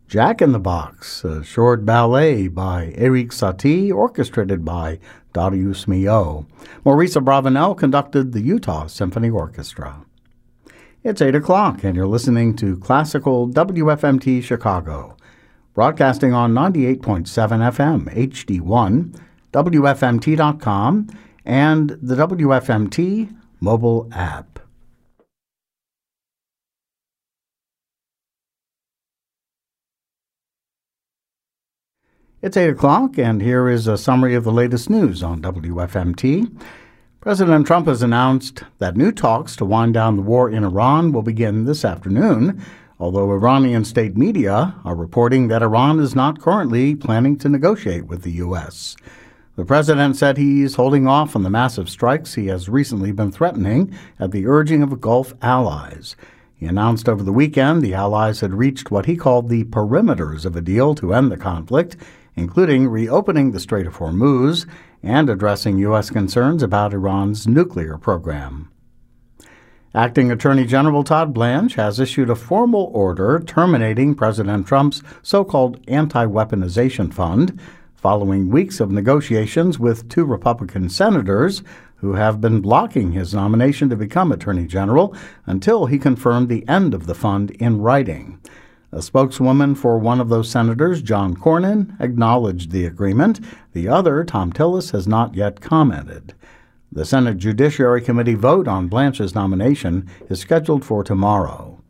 Jack in the Box, a short ballet by Eric Satie, orchestrated by Darius Milhaud. Maurice Abravanel conducted the Utah Symphony Orchestra. It's 8 o'clock, and you're listening to Classical WFMT Chicago, broadcasting on 98.7 FM, HD1, WFMT.com, and the WFMT mobile app. It's 8 o'clock, and here is a summary of the latest news on WFMT. President Trump has announced that new talks to wind down the war in Iran will begin this afternoon, although Iranian state media are reporting that Iran is not currently planning to negotiate with the U.S. The president said he's holding off on the massive strikes he has recently been threatening at the urging of Gulf allies. He announced over the weekend the allies had reached what he called the perimeters of a deal to end the conflict, including reopening the Strait of Hormuz and addressing U.S. concerns about Iran's nuclear program. Acting Attorney General Todd Blanche has issued a formal order terminating President Trump's so-called anti-weaponization fund, following weeks of negotiations with two Republican senators who have been blocking his nomination to become Attorney General until he confirmed the end of the fund in writing. A spokeswoman for one of those senators, John Cornyn, acknowledged the agreement. The other, Thom Tillis, has not yet commented. The Senate Judiciary Committee vote on Blanche's nomination is scheduled for tomorrow.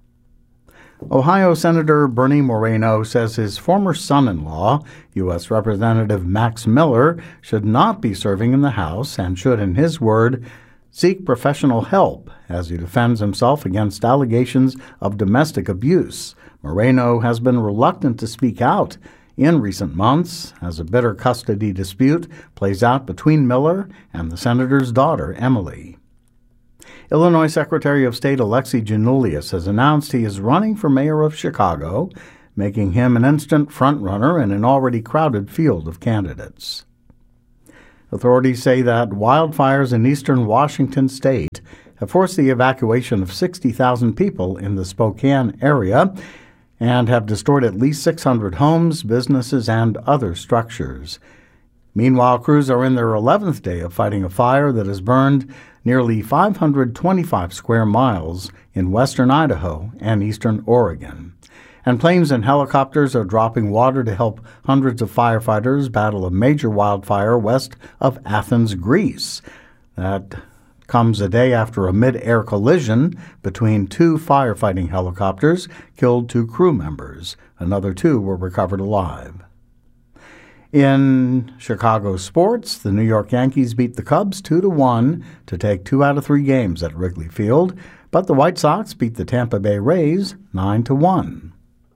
Ohio Senator Bernie Moreno says his former son-in-law, U.S. Representative Max Miller, should not be serving in the House and should, in his word, seek professional help as he defends himself against allegations of domestic abuse. Moreno has been reluctant to speak out in recent months as a bitter custody dispute plays out between Miller and the senator's daughter, Emily. Illinois Secretary of State Alexi Giannoulias has announced he is running for mayor of Chicago, making him an instant frontrunner in an already crowded field of candidates. Authorities say that wildfires in eastern Washington state have forced the evacuation of 60,000 people in the Spokane area and have destroyed at least 600 homes, businesses, and other structures. Meanwhile, crews are in their 11th day of fighting a fire that has burned nearly 525 square miles in western Idaho and eastern Oregon. And planes and helicopters are dropping water to help hundreds of firefighters battle a major wildfire west of Athens, Greece. That comes a day after a mid-air collision between two firefighting helicopters killed two crew members. Another two were recovered alive. In Chicago sports, the New York Yankees beat the Cubs 2-1 to take 2 out of 3 games at Wrigley Field, but the White Sox beat the Tampa Bay Rays 9-1.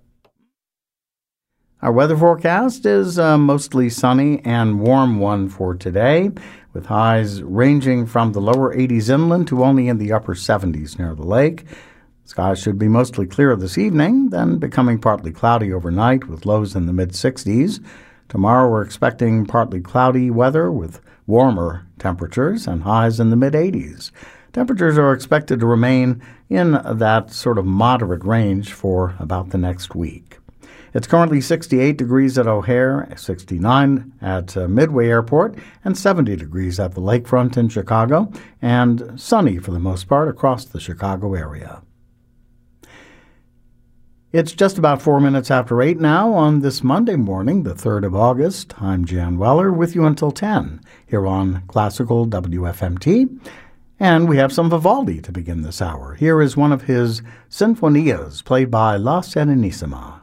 Our weather forecast is a mostly sunny and warm one for today, with highs ranging from the lower 80s inland to only in the upper 70s near the lake. Skies should be mostly clear this evening, then becoming partly cloudy overnight with lows in the mid-60s. Tomorrow we're expecting partly cloudy weather with warmer temperatures and highs in the mid-80s. Temperatures are expected to remain in that sort of moderate range for about the next week. It's currently 68 degrees at O'Hare, 69 at Midway Airport, and 70 degrees at the lakefront in Chicago, and sunny for the most part across the Chicago area. It's just about 4 minutes after 8 now on this Monday morning, the 3rd of August. I'm Jan Weller with you until 10 here on Classical WFMT. And we have some Vivaldi to begin this hour. Here is one of his sinfonias played by La Serenissima.